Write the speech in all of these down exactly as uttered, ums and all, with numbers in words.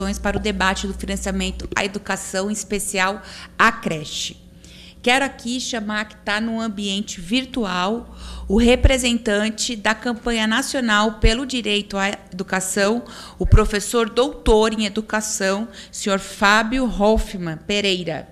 para o debate do financiamento à educação, em especial à creche. Quero aqui chamar que está no ambiente virtual o representante da campanha nacional pelo direito à educação, o professor doutor em educação, senhor Fábio Hoffmann Pereira.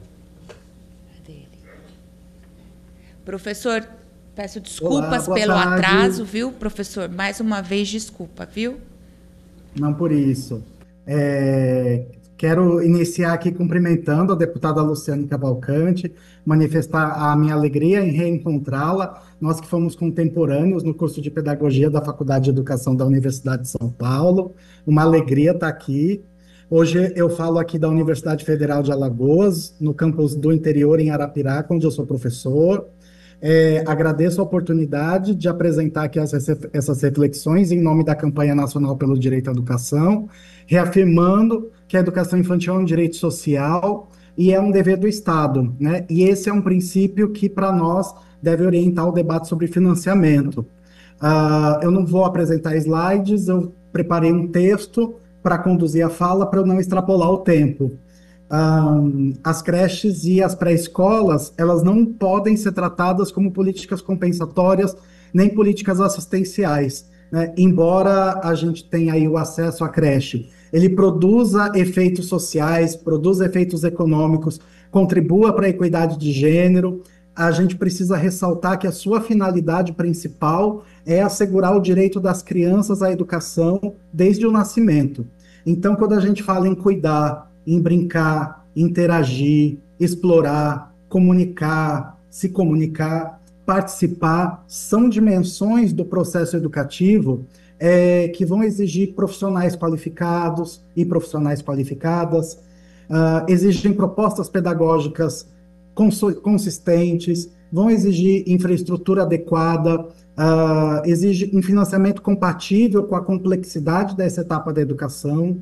Professor, peço desculpas Olá, pelo tarde. atraso, viu, professor? Mais uma vez, desculpa, viu? Não por isso. É, quero iniciar aqui cumprimentando a deputada Luciane Cavalcante, manifestar a minha alegria em reencontrá-la, nós que fomos contemporâneos no curso de Pedagogia da Faculdade de Educação da Universidade de São Paulo, uma alegria estar aqui. Hoje eu falo aqui da Universidade Federal de Alagoas, no campus do interior em Arapiraca, onde eu sou professor. É, agradeço a oportunidade de apresentar aqui as, essas reflexões em nome da Campanha Nacional pelo Direito à Educação, reafirmando que a educação infantil é um direito social e é um dever do Estado, né? E esse é um princípio que, para nós, deve orientar o debate sobre financiamento. Uh, eu não vou apresentar slides, eu preparei um texto para conduzir a fala, para eu não extrapolar o tempo. Um, as creches e as pré-escolas, elas não podem ser tratadas como políticas compensatórias, nem políticas assistenciais, né? Embora a gente tenha aí o acesso à creche, ele produza efeitos sociais, produza efeitos econômicos, contribua para a equidade de gênero, a gente precisa ressaltar que a sua finalidade principal é assegurar o direito das crianças à educação desde o nascimento. Então, quando a gente fala em cuidar, em brincar, interagir, explorar, comunicar, se comunicar, participar, são dimensões do processo educativo é, que vão exigir profissionais qualificados e profissionais qualificadas, uh, exigem propostas pedagógicas consistentes, vão exigir infraestrutura adequada, uh, exige um financiamento compatível com a complexidade dessa etapa da educação.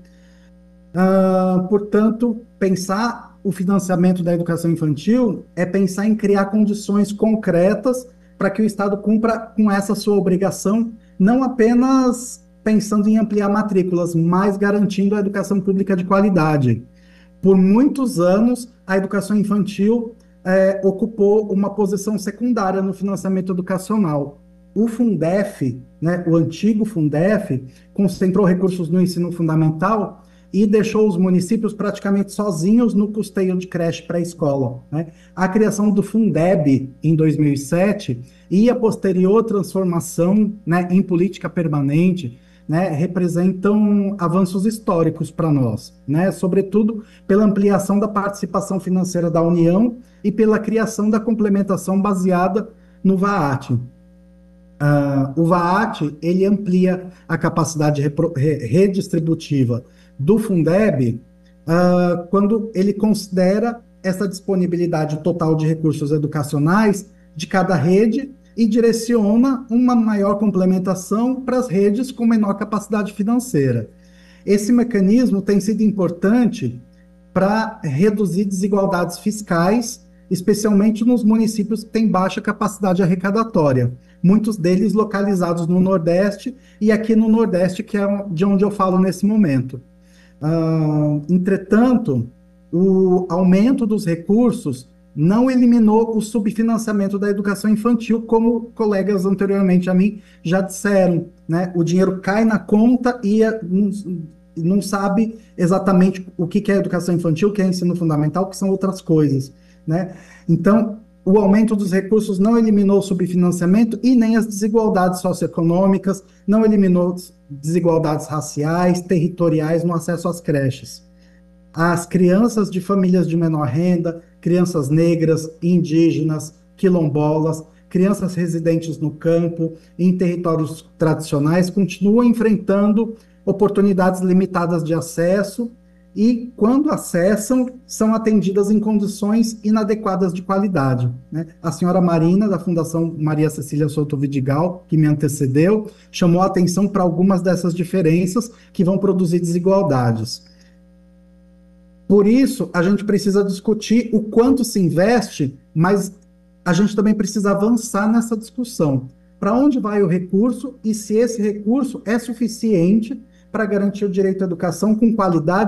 Uh, portanto, pensar o financiamento da educação infantil é pensar em criar condições concretas para que o Estado cumpra com essa sua obrigação, não apenas pensando em ampliar matrículas, mas garantindo a educação pública de qualidade. Por muitos anos, a educação infantil eh, ocupou uma posição secundária no financiamento educacional. O Fundef, né, o antigo Fundef, concentrou recursos no ensino fundamental e deixou os municípios praticamente sozinhos no custeio de creche pré-escola, né? A criação do Fundeb em dois mil e sete e a posterior transformação, né, em política permanente, né, representam avanços históricos para nós, né? Sobretudo pela ampliação da participação financeira da União e pela criação da complementação baseada no VAAT. Uh, o VAAT, ele amplia a capacidade redistributiva do Fundeb uh, quando ele considera essa disponibilidade total de recursos educacionais de cada rede e direciona uma maior complementação para as redes com menor capacidade financeira. Esse mecanismo tem sido importante para reduzir desigualdades fiscais, especialmente nos municípios que têm baixa capacidade arrecadatória, muitos deles localizados no Nordeste e aqui no Nordeste, que é de onde eu falo nesse momento. Uh, entretanto, o aumento dos recursos não eliminou o subfinanciamento da educação infantil, como colegas anteriormente a mim já disseram, né? O dinheiro cai na conta e é, não, não sabe exatamente o que é educação infantil, o que é ensino fundamental, o que são outras coisas, né? Então, o aumento dos recursos não eliminou o subfinanciamento e nem as desigualdades socioeconômicas, não eliminou desigualdades raciais, territoriais no acesso às creches. As crianças de famílias de menor renda, crianças negras, indígenas, quilombolas, crianças residentes no campo, em territórios tradicionais, continuam enfrentando oportunidades limitadas de acesso e, quando acessam, são atendidas em condições inadequadas de qualidade, né? A senhora Marina, da Fundação Maria Cecília Souto Vidigal, que me antecedeu, chamou a atenção para algumas dessas diferenças que vão produzir desigualdades. Por isso, a gente precisa discutir o quanto se investe, mas a gente também precisa avançar nessa discussão. Para onde vai o recurso e se esse recurso é suficiente para garantir o direito à educação com qualidade